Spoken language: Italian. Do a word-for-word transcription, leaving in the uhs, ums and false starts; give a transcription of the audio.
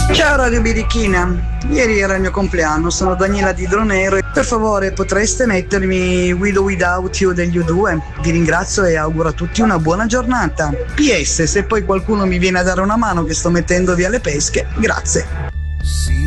Ciao Radio Birichina, ieri era il mio compleanno, sono Daniela di Dronero e per favore potreste mettermi With or Without You degli U due? Vi ringrazio e auguro a tutti una buona giornata. P S, se poi qualcuno mi viene a dare una mano che sto mettendo via le pesche, grazie.